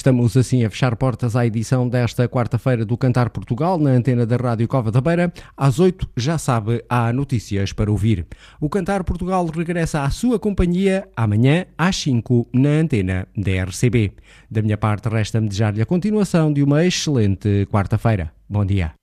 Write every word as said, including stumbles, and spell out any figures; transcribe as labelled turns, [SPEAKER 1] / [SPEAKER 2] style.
[SPEAKER 1] Estamos assim a fechar portas à edição desta quarta-feira do Cantar Portugal, na antena da Rádio Cova da Beira. Às oito, já sabe, há notícias para ouvir. O Cantar Portugal regressa à sua companhia amanhã às cinco, na antena da R C B. Da minha parte, resta-me desejar-lhe a continuação de uma excelente quarta-feira. Bom dia.